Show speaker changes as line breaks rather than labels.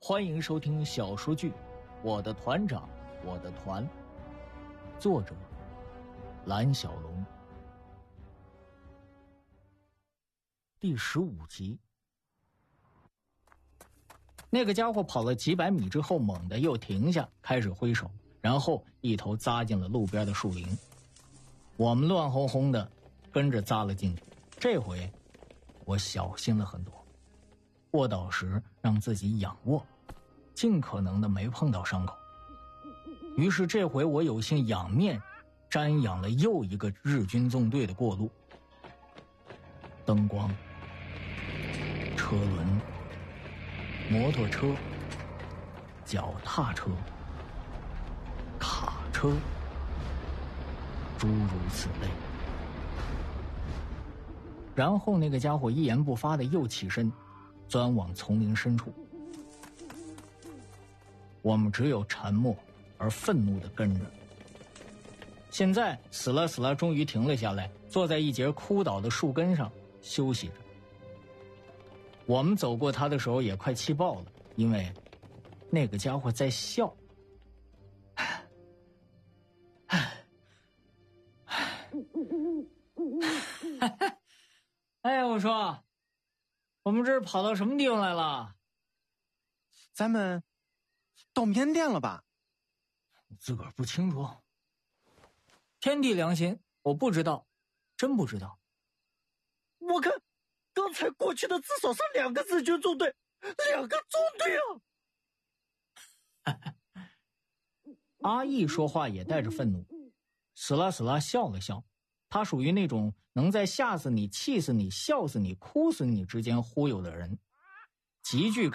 欢迎收听小说剧《我的团长我的团》，作者蓝小龙，第15集。那个家伙跑了几百米之后，猛地又停下，开始挥手，然后一头扎进了路边的树林。我们乱哄哄的跟着扎了进去。这回我小心了很多，卧倒时让自己仰卧，尽可能的没碰到伤口。于是这回我有幸仰面瞻仰了又一个日军纵队的过路。灯光、车轮、摩托车、脚踏车、卡车，诸如此类。然后那个家伙一言不发的又起身，钻往丛林深处。我们只有沉默而愤怒地跟着。现在死了终于停了下来，坐在一截枯倒的树根上休息着。我们走过他的时候也快气爆了，因为那个家伙在笑。哎，我说我们这是跑到什么地方来了？
咱们到缅甸了吧？
你自个儿不清楚？天地良心，我不知道，真不知道。
我看刚才过去的至少是2个日军纵队，2个纵队
啊！阿义说话也带着愤怒，死啦笑了笑。他属于那种能在吓死你、气死你、笑死你、哭死你之间忽悠的人，极具